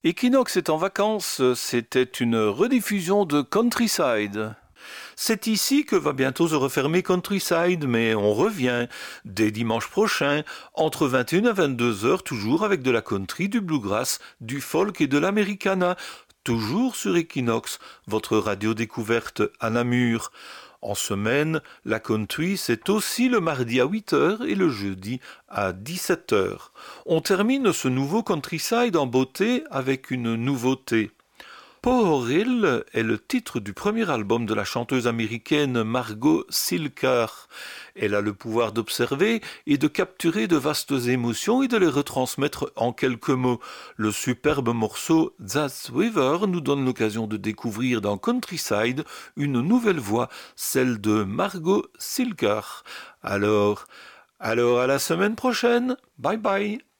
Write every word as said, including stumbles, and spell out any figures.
Equinox est en vacances, c'était une rediffusion de Countryside. C'est ici que va bientôt se refermer Countryside, mais on revient dès dimanche prochain, entre vingt et une et vingt-deux heures, toujours avec de la country, du bluegrass, du folk et de l'americana, toujours sur Equinox, votre radio découverte à Namur. En semaine, la country, c'est aussi le mardi à huit heures et le jeudi à dix-sept heures. On termine ce nouveau Countryside en beauté avec une nouveauté. Power Hill est le titre du premier album de la chanteuse américaine Margot Silker. Elle a le pouvoir d'observer et de capturer de vastes émotions et de les retransmettre en quelques mots. Le superbe morceau That's River nous donne l'occasion de découvrir dans Countryside une nouvelle voix, celle de Margot Silker. Alors, alors à la semaine prochaine. Bye bye.